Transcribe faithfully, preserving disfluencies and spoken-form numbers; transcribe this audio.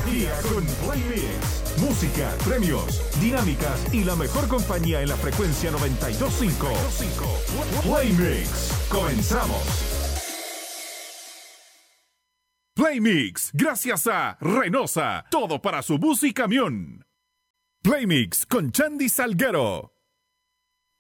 día con Play Mix. Música, premios, dinámicas y la mejor compañía en la frecuencia noventa y dos punto cinco. Play Mix. Comenzamos. Play Mix, gracias a Renosa. Todo para su bus y camión. Play Mix con Chandy Salguero.